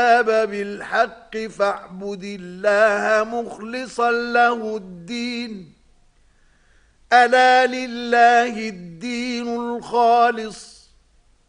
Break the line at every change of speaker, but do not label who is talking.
بالحق فاعبد الله مخلصا له الدين. ألا لله الدين الخالص